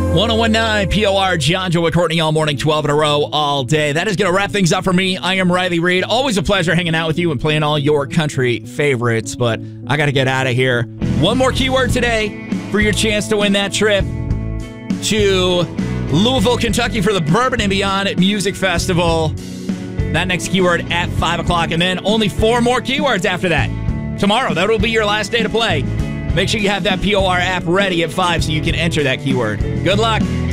1019 POR, John, Joe, and Courtney all morning, 12 in a row, all day. That is going to wrap things up for me. I am Riley Reid. Always a pleasure hanging out with you and playing all your country favorites, but I got to get out of here. One more keyword today for your chance to win that trip to Louisville, Kentucky for the Bourbon and Beyond Music Festival. That next keyword at 5 o'clock, and then only 4 more keywords after that. Tomorrow, that will be your last day to play. Make sure you have that POR app ready at 5 so you can enter that keyword. Good luck.